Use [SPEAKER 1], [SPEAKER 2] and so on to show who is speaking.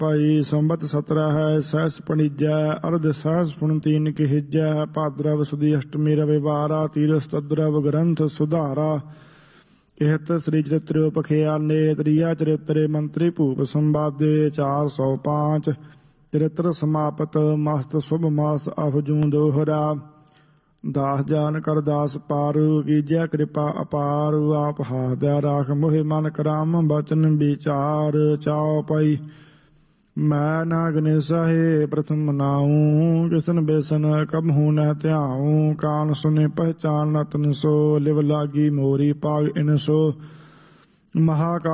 [SPEAKER 1] ਭਾਈ ਸੰਬਤ 17 ਹੈ ਸਹਿਸ ਪਣੀਜੈ ਅਰਧ ਸਹਿਸ ਪੁਣ ਤੀਨ ਕਿਹਿਜੈ ਭਾਦਰਵ ਸੁਦੀ ਅਸ਼ਟਮੀ ਰਵਿਵਾਰਾ ਤੀਰਸ ਤਦਰਵ ਗ੍ਰੰਥ ਸੁਧਾਰਾ ਇਹਤ ਸ੍ਰੀ ਚਰਿਤ੍ਰ ਪਖਿਆਨੇ ਤ੍ਰਿਆ ਚਰਿਤਰੇ ਮੰਤਰੀ ਭੂਪ ਸੰਵਾਦੇ 405 ਚਰਿਤ੍ਰ ਸਮਾਪਤ ਮਸਤ ਸੁਭ ਮਾਸ ਅਫਜੂ ਦੋਹਰਾ ਦਾਸ ਜਾਨ ਕਰ ਦਾਸ ਪਾਰੂ ਕੀਜੈ ਕਿਰਪਾ ਅਪਾਰ ਆਪ ਹਾਦਿਆ ਰਾਖ ਮੋਹਿ ਮਨ ਕਰਾਮ ਬਚਨ ਵਿਚਾਰ ਚਾਉ ਪਈ ਮੈਂ ਨਾ ਗਨੇਸਾਹੇ ਪ੍ਰਥਮ ਨਾਉ ਕਿਸਨ ਬੇਸਨ ਕਬਹੂ ਨ ਧਿਆਉ ਕਾਨ ਸੁਨੇ ਪਹਿਚਾਨ ਨਤਨ ਸੋ ਲਿਵ ਲਾਗੀ ਮੋਰੀ ਪਾਗ ਇਨ ਸੋ ਮਹਾ